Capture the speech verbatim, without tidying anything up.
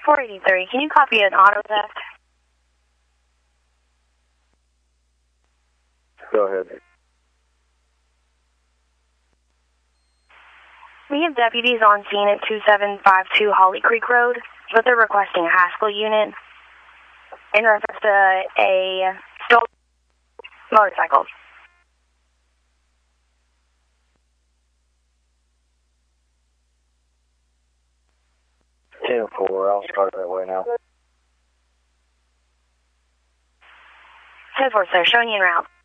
four eighty-three, can you copy an auto theft? Go ahead. We have deputies on scene at two seven five two Holly Creek Road, but they're requesting a Haskell unit in reference to a stolen motorcycle. ten four, I'll start that way now. ten four, sir, showing you en route.